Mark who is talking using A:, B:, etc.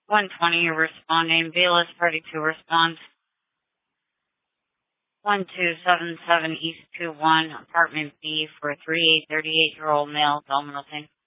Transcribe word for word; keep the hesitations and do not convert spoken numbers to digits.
A: one twenty, you're responding. Bayless, ready to respond. one two seven seven East two one, apartment B, for a three eight thirty-eight-year-old male, Bell Middleton.